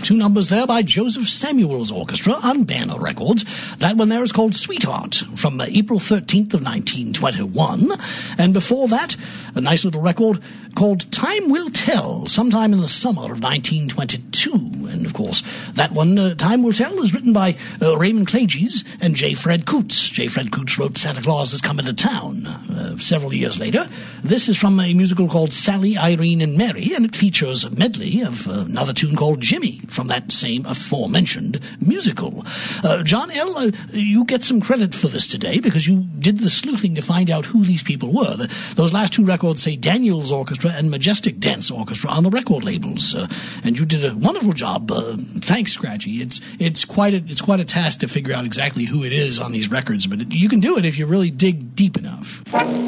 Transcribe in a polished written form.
two numbers there by Joseph Samuel's Orchestra on Banner Records. That one there is called Sweetheart from April 13th of 1921. And before that, a nice little record called Time Will Tell, sometime in the summer of 1922. And, of course, that one, Time Will Tell, is written by Raymond Klages and J. Fred Coots. J. Fred Coots wrote Santa Claus Is Coming to Town several years later. This is from a musical called Sally, Irene, and Mary, and it features a medley of another tune called Jimmy from that same aforementioned musical. John L., you get some credit for this today because you did the sleuthing to find out who these people were. Those last two records say Daniel's Orchestra and Majestic Dance Orchestra on the record labels, and you did a wonderful job. Thanks, Scratchy. It's quite a task to figure out exactly who it is on these records, but you can do it if you really dig deep enough.